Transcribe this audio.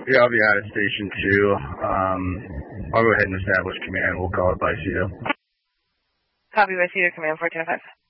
Yeah, I'll be out at Station 2. I'll go ahead and establish command. We'll call it by Cedar. Copy by Cedar, command 425.